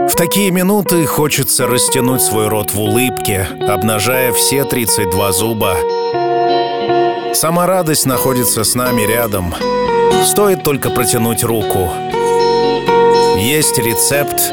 В такие минуты хочется растянуть свой рот в улыбке, обнажая все 32 зуба. Сама радость находится с нами рядом. Стоит только протянуть руку. Есть рецепт